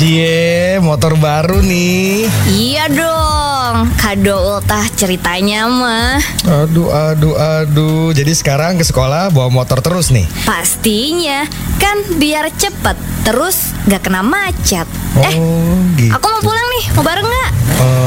Cie, motor baru nih. Iya dong, kado ultah ceritanya mah. Aduh. Jadi sekarang ke sekolah bawa motor terus nih? Pastinya, kan biar cepet, terus gak kena macet. Oh, gitu. Aku mau pulang nih, mau bareng gak?